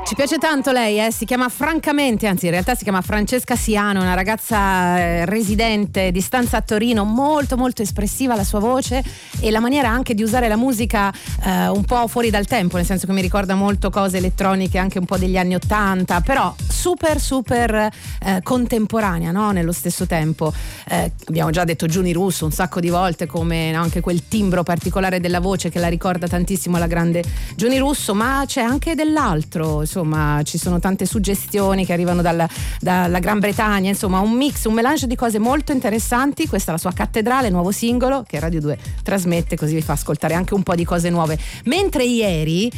Ci piace tanto lei, si chiama Francamente, anzi in realtà si chiama Francesca Siano, una ragazza residente di stanza a Torino, molto molto espressiva la sua voce e la maniera anche di usare la musica un po' fuori dal tempo, nel senso che mi ricorda molto cose elettroniche anche un po' degli anni '80, però super contemporanea, no? Nello stesso tempo. Abbiamo già detto Giuni Russo un sacco di volte, come no? Anche quel timbro particolare della voce che la ricorda tantissimo la grande Giuni Russo, ma c'è anche dell'altro, insomma ci sono tante suggestioni che arrivano dalla Gran Bretagna, insomma un mix, un melange di cose molto interessanti. Questa è la sua Cattedrale, nuovo singolo che Radio 2 trasmette, così vi fa ascoltare anche un po' di cose nuove. Mentre ieri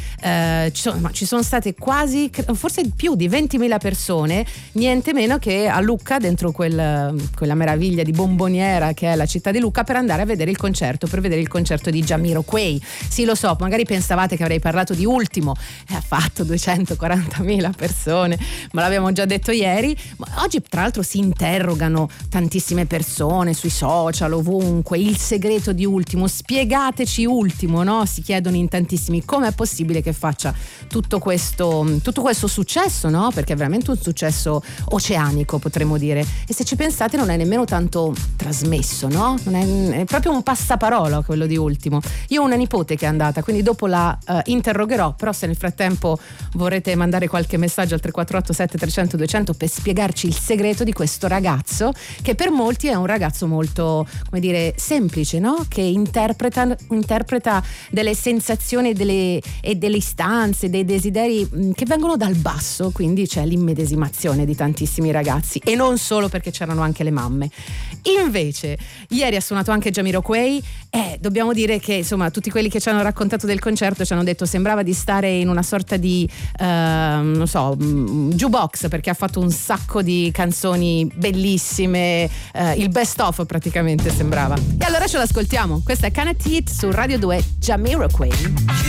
ci sono state quasi, forse più di 20.000 persone, niente meno che a Lucca, dentro quella meraviglia di bomboniera che è la città di Lucca, per andare a vedere il concerto, di Jamiroquai. Sì, lo so, magari pensavate che avrei parlato di Ultimo, ha fatto 240.000 persone, ma l'abbiamo già detto ieri. Oggi tra l'altro si interrogano tantissime persone sui social, ovunque, il segreto di Ultimo, spiegateci Ultimo, no? Si chiedono in tantissimi come è possibile che faccia tutto questo successo, no? Perché è veramente un successo oceanico, potremmo dire, e se ci pensate non è nemmeno tanto trasmesso, no? È proprio un passaparola quello di Ultimo. Io ho una nipote che è andata, quindi dopo la interrogherò, però se nel frattempo vorrete mandare qualche messaggio al 348 7300 200 per spiegarci il segreto di questo ragazzo, che per molti è un ragazzo molto, come dire, semplice, no? Che interpreta delle sensazioni e delle istanze, dei desideri che vengono dal basso, quindi c'è l'immedesimazione di tantissimi ragazzi, e non solo, perché c'erano anche le mamme. Invece ieri ha suonato anche Jamiroquai e dobbiamo dire che insomma tutti quelli che ci hanno raccontato del concerto ci hanno detto sembrava di stare in una sorta di non so, jukebox, perché ha fatto un sacco di canzoni bellissime, il best of praticamente sembrava. E allora ce l'ascoltiamo, questa è Can It Hit su Radio 2, Jamiroquai.